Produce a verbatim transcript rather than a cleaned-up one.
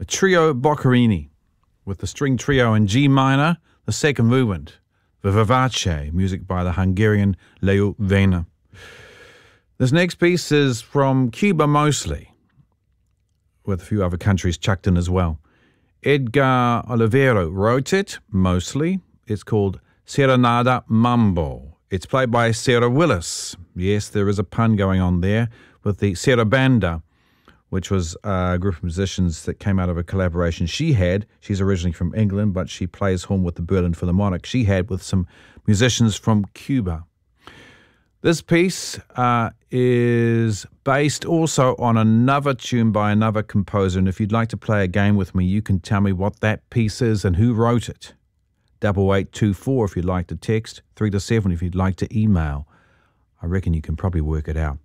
the Trio Boccherini with the string trio in G minor, the second movement, the Vivace, music by the Hungarian Leo Vena. This next piece is from Cuba mostly, with a few other countries chucked in as well. Edgar Olivero wrote it, mostly. It's called Serenada Mambo. It's played by Sarah Willis. Yes, there is a pun going on there with the Sarabanda, which was a group of musicians that came out of a collaboration she had. She's originally from England, but she plays horn with the Berlin Philharmonic. She had with some musicians from Cuba. This piece uh, is based also on another tune by another composer, and if you'd like to play a game with me, you can tell me what that piece is and who wrote it. Double eight two four if you'd like to text, three to seven if you'd like to email. I reckon you can probably work it out.